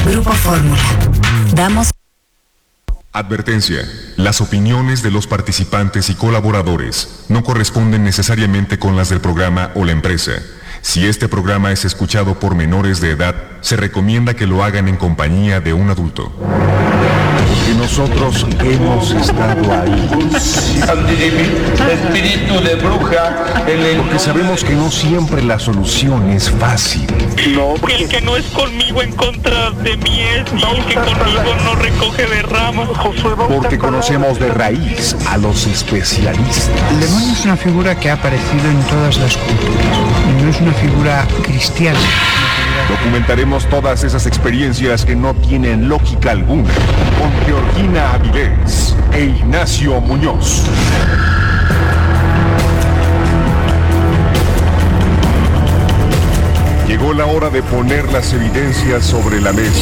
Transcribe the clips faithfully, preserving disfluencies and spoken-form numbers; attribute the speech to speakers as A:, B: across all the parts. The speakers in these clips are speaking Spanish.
A: Grupo Fórmula. Damos...
B: Advertencia. Las opiniones de los participantes y colaboradores no corresponden necesariamente con las del programa o la empresa. Si este programa es escuchado por menores de edad, se recomienda que lo hagan en compañía de un adulto.
C: Porque nosotros hemos estado ahí.
D: Espíritu de bruja.
C: Porque sabemos que no siempre la solución es fácil.
D: No,
E: porque el que no es conmigo en contra de mí es, y el que conmigo no recoge de ramas.
C: Porque conocemos de raíz a los especialistas.
F: El demonio es una figura que ha aparecido en todas las culturas. No es una figura cristiana.
C: Documentaremos todas esas experiencias que no tienen lógica alguna con Georgina Avilés e Ignacio Muñoz. Llegó la hora de poner las evidencias sobre la mesa.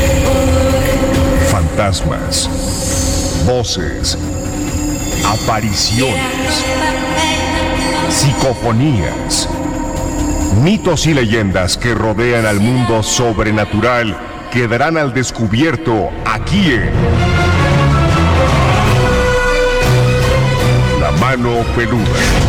C: Fantasmas, voces, apariciones, psicofonías, mitos y leyendas que rodean al mundo sobrenatural quedarán al descubierto aquí en La Mano Peluda.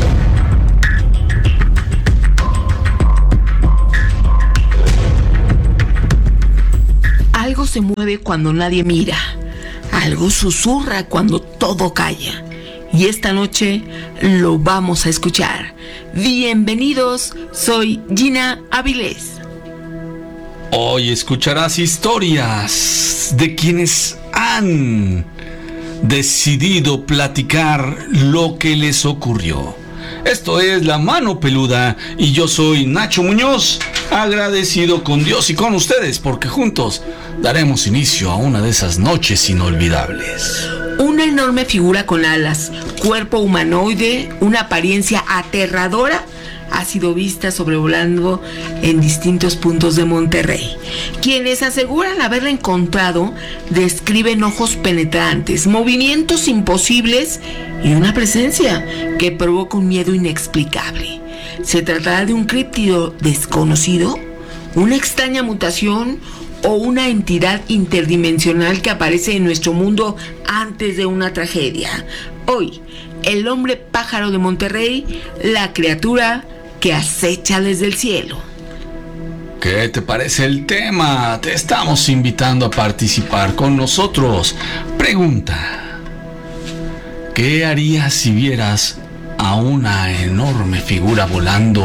G: Algo se mueve cuando nadie mira. Algo susurra cuando todo calla. Y esta noche lo vamos a escuchar. Bienvenidos, soy Gina Avilés.
H: Hoy escucharás historias de quienes han decidido platicar lo que les ocurrió. Esto es La Mano Peluda y yo soy Nacho Muñoz, agradecido con Dios y con ustedes porque juntos daremos inicio a una de esas noches inolvidables.
G: Una enorme figura con alas, cuerpo humanoide, una apariencia aterradora, ha sido vista sobrevolando en distintos puntos de Monterrey. Quienes aseguran haberla encontrado describen ojos penetrantes, movimientos imposibles y una presencia que provoca un miedo inexplicable. ¿Se tratará de un críptido desconocido? ¿Una extraña mutación? ¿O una entidad interdimensional que aparece en nuestro mundo antes de una tragedia? Hoy, el hombre pájaro de Monterrey, la criatura que acecha desde el cielo.
H: ¿Qué te parece el tema? Te estamos invitando a participar con nosotros. Pregunta: ¿qué harías si vieras a una enorme figura volando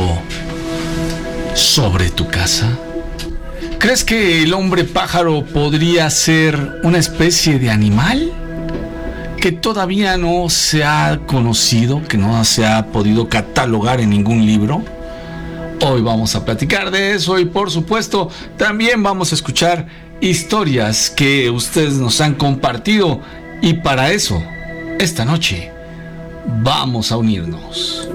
H: sobre tu casa? ¿Crees que el hombre pájaro podría ser una especie de animal que todavía no se ha conocido, que no se ha podido catalogar en ningún libro? Hoy vamos a platicar de eso y por supuesto también vamos a escuchar historias que ustedes nos han compartido y para eso, esta noche, vamos a unirnos.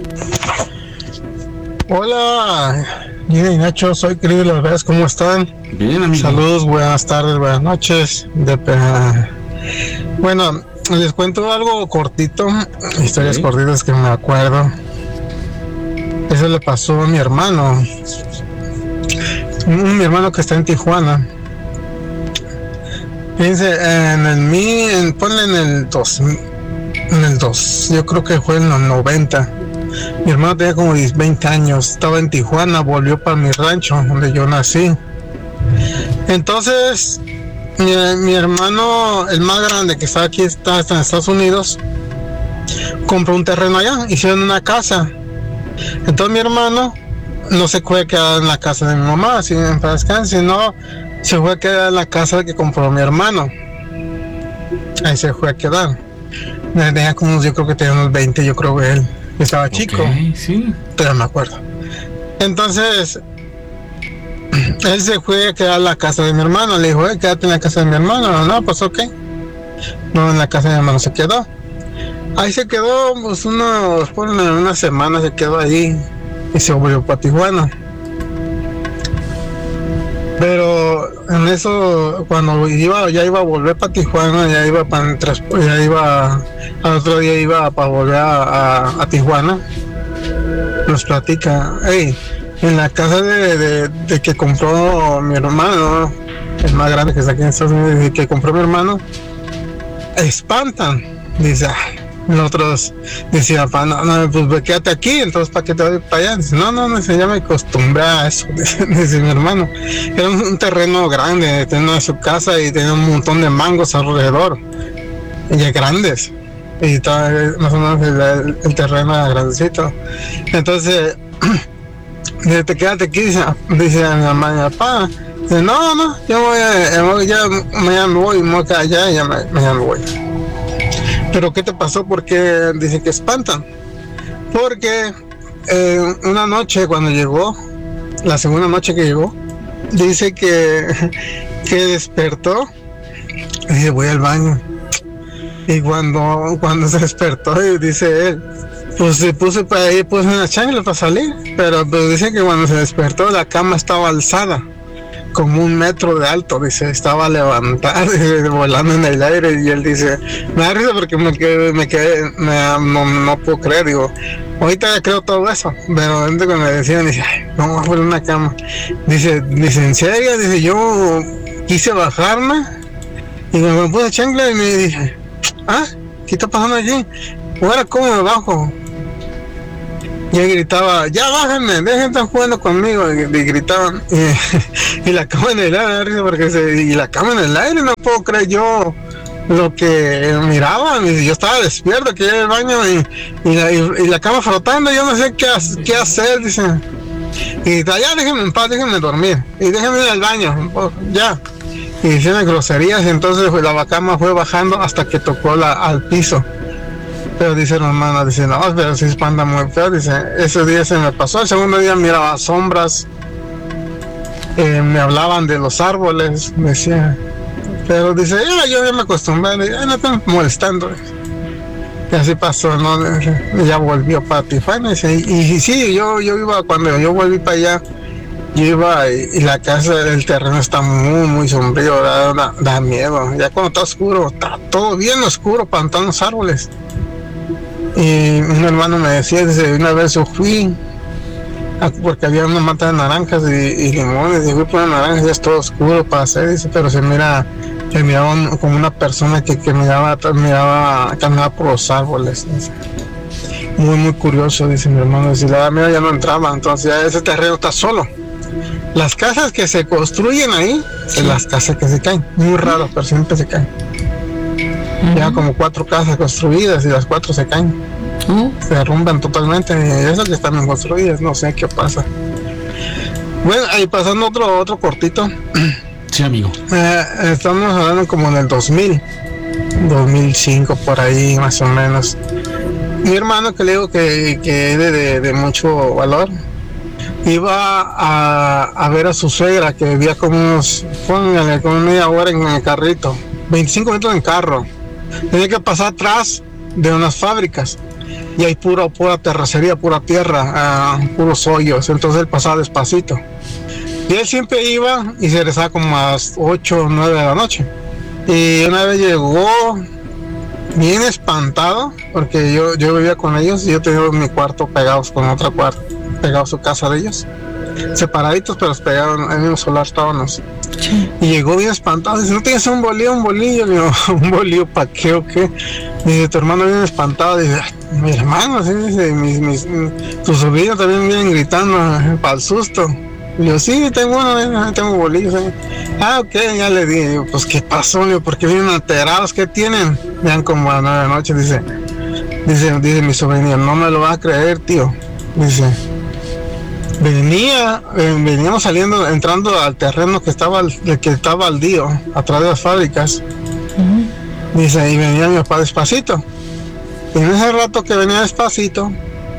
I: Hola, Gina y Nacho, soy Cris López, ¿cómo están?
H: Bien, amigo.
I: Saludos, buenas tardes, buenas noches. De, bueno, les cuento algo cortito, historias okay. cortitas que me acuerdo. Eso le pasó a mi hermano, un, mi hermano que está en Tijuana. Fíjense, en el mi, en, ponle en el dos, en el dos, yo creo que fue en los noventa. Mi hermano tenía como veinte años, estaba en Tijuana, volvió para mi rancho, donde yo nací. Entonces, mi, mi hermano, el más grande que está aquí, está, está en Estados Unidos, compró un terreno allá, hicieron una casa. Entonces mi hermano no se fue a quedar en la casa de mi mamá, sino se fue a quedar en la casa que compró mi hermano. Ahí se fue a quedar. Tenía como, yo creo que tenía unos veinte, yo creo que él. Estaba chico,
H: okay, sí.
I: Pero me acuerdo. Entonces, él se fue a quedar en la casa de mi hermano. Le dijo, eh, quédate en la casa de mi hermano. No, no, pues ok. No, en la casa de mi hermano se quedó. Ahí se quedó, pues unos, por una, una semana se quedó ahí y se volvió para Tijuana. Pero en eso, cuando iba, ya iba a volver para Tijuana, ya iba para ya iba, al otro día iba para volver a, a, a Tijuana, nos platica, hey, en la casa de, de, de que compró mi hermano, el más grande que está aquí en Estados Unidos, dice, que compró mi hermano, espantan. Dice, ay, nosotros decía, papá, no, no, pues quédate aquí, entonces ¿para qué te voy para allá? Dice, no, no, dice, ya me acostumbré a eso, dice, dice mi hermano. Era un, un terreno grande, tenía su casa y tenía un montón de mangos alrededor, y grandes, y estaba más o menos el, el, el terreno era grandecito. Entonces, dice, te quédate aquí, dice, dice a mi mamá, mi papá, dice, no, no, yo voy a, ya mañana me voy, me voy a quedar allá y ya mañana me voy. Pero ¿qué te pasó? Porque dicen que espantan. Porque eh, una noche cuando llegó, la segunda noche que llegó, dice que, que despertó y dice, voy al baño. Y cuando, cuando se despertó, y dice él, pues se puso para ir, puso una chancla para salir. Pero pues, dice que cuando se despertó la cama estaba alzada, como un metro de alto, dice, estaba levantada, dice, volando en el aire, y él dice, me da risa porque me quedé, me quedé, me, no, no puedo creer, digo, ahorita ya creo todo eso, pero antes cuando me decían, dice, ay, no voy a poner una cama, dice, dice, en serio, dice, yo quise bajarme, y me puse chancla y me dije, ah, ¿qué está pasando allí? Ahora, ¿cómo me bajo? Y él gritaba, ya bájenme, dejen de estar jugando conmigo, y, y gritaban, y, y la cama en el aire, porque se, y la cama en el aire, no puedo creer yo lo que miraban, y yo estaba despierto, que iba al baño, y, y, la, y, y la cama flotando, yo no sé qué, qué hacer, dice, y grita, ya déjenme en paz, déjenme dormir, y déjenme ir al baño, ya, y diciendo groserías, y entonces pues, la cama fue bajando hasta que tocó la, al piso. Pero dice la hermana, dice, no, pero si espanta muy feo, dice, ese día se me pasó, el segundo día miraba sombras, eh, me hablaban de los árboles, decía, pero dice, ya, yo ya me acostumbré, ya no estoy molestando, y así pasó, ¿no? Y ya volvió para Tijuana, y, y, y sí, yo, yo iba, cuando yo volví para allá, yo iba y, y la casa, el terreno está muy, muy sombrío, da, da, da miedo, ya cuando está oscuro, está todo bien oscuro, pantanos, árboles. Y un hermano me decía, dice, una vez yo fui, a, porque había una mata de naranjas y, y limones, y fui por las naranjas, ya es todo oscuro para hacer, dice, pero se mira, se miraba un, como una persona que, que miraba, miraba, caminaba por los árboles, dice. Muy, muy curioso, dice mi hermano, dice, la mía ya no entraba, entonces ya ese terreno está solo. Las casas que se construyen ahí, son las casas que se caen, muy raro, pero siempre se caen. Ya como cuatro casas construidas y las cuatro se caen, uh-huh. se derrumban totalmente, y esas que están bien construidas, no sé qué pasa. Bueno, ahí pasando otro otro cortito.
H: Sí, amigo.
I: Eh, estamos hablando como del dos mil, dos mil cinco por ahí más o menos. Mi hermano, que le digo que, que es de, de, de mucho valor, iba a, a ver a su suegra que vivía como unos, póngale, como media hora en el carrito, veinticinco minutos en carro. Tenía que pasar atrás de unas fábricas y hay pura, pura terracería, pura tierra, uh, puros hoyos, entonces él pasaba despacito. Y él siempre iba y se regresaba como a las ocho o nueve de la noche. Y una vez llegó bien espantado, porque yo, yo vivía con ellos y yo tenía mi cuarto pegados con otra cuarto, pegado a su casa de ellos. Separaditos, pero pegados en el mismo solar estábamos. Sí. Y llegó bien espantado, dice, ¿no tienes un bolillo, un bolillo? Le digo, ¿un bolillo para qué o qué? Dice, tu hermano viene espantado, dice, mi hermano, sí, dice, mis, mis, tus sobrinos también vienen gritando para el susto. Y yo, sí, tengo uno, tengo bolillos. ¿Sí? Ah, ok, ya le di. Digo, pues, ¿qué pasó? Digo, ¿por qué vienen alterados? ¿Qué tienen? Vean como a las nueve de la noche, dice, dice, dice mi sobrino, no me lo vas a creer, tío. Dice, venía, eh, veníamos saliendo, entrando al terreno que estaba, que estaba baldío, atrás de las fábricas. Uh-huh. Dice, y venía mi papá despacito. Y en ese rato que venía despacito,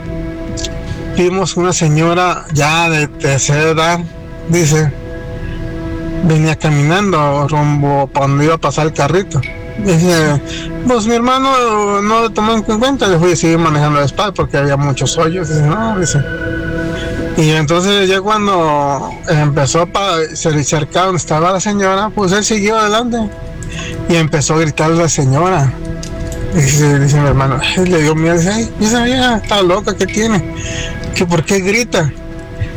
I: vimos una señora ya de tercera edad, dice, venía caminando rumbo para donde iba a pasar el carrito. Dice, pues mi hermano no lo tomó en cuenta, le fui a seguir manejando despacio porque había muchos hoyos. Dice, no, dice. Y entonces ya cuando empezó para se cerca donde estaba la señora, pues él siguió adelante y empezó a gritar a la señora. Dice, dice mi hermano, le dio miedo, dice, ay, esa vieja está loca, ¿qué tiene? ¿Que por qué grita?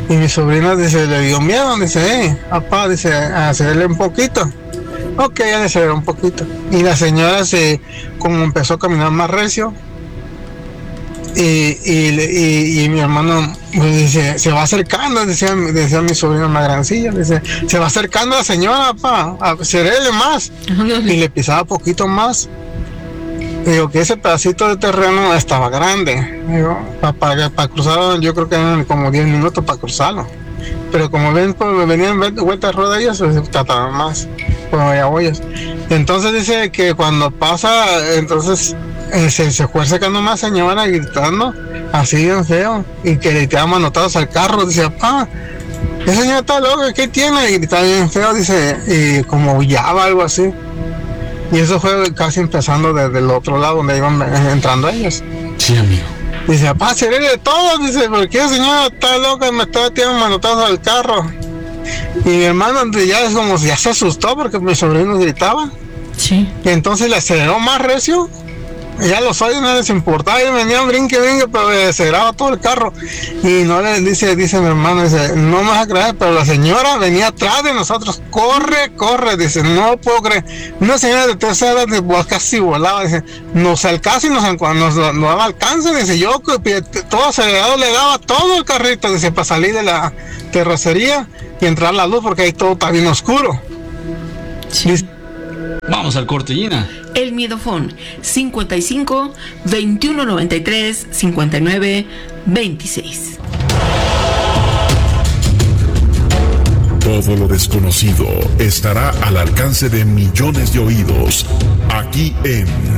I: Y mi sobrina dice, le dio miedo, dice, eh, papá, dice, aceleré un poquito. Ok, ya le aceleró un poquito. Y la señora se, como empezó a caminar más recio, y, y, y, y mi hermano pues, dice, se va acercando, decía, decía mi sobrina más grancilla, dice, se va acercando la señora, papá, acelerele más. Y le pisaba poquito más. Digo que ese pedacito de terreno estaba grande. Digo, para, para cruzarlo, yo creo que eran como diez minutos para cruzarlo. Pero como ven, pues venían vueltas rodillas, pues trataban más, como hoyos. Entonces dice que cuando pasa, entonces eh, se, se fue acercando más señora gritando, así bien feo, y que le tiraban manotados al carro. Dice, papá, esa señora está loca, ¿qué tiene? Y gritaba bien feo, dice, y como aullaba, algo así. Y eso fue casi empezando desde el otro lado donde iban entrando ellos.
H: Sí, amigo.
I: Dice, papá, seré de todo, dice, porque esa señora está loca, me está tirando manotazos al carro. Y mi hermano ya es como ya se asustó porque mi sobrino gritaba.
G: Sí.
I: Y entonces le aceleró más recio. Ya los oídos no les importaba, y venían brinque, brinque, pero le aceleraba todo el carro. Y no le dice, dice mi hermano, dice, no me vas a creer, pero la señora venía atrás de nosotros, corre, corre, dice, no puedo creer. Una señora de tercera edad de, casi volaba, dice, nos alcanza y nos, nos, nos daba alcance, dice, yo todo acelerado le daba todo el carrito, dice, para salir de la terracería y entrar a la luz, porque ahí todo está bien oscuro.
G: Sí.
I: Dice,
H: vamos al corte, Gina.
G: El Miedofón, cincuenta y cinco, veintiuno noventa y tres, cincuenta y nueve, veintiséis.
J: Todo lo desconocido estará al alcance de millones de oídos, aquí en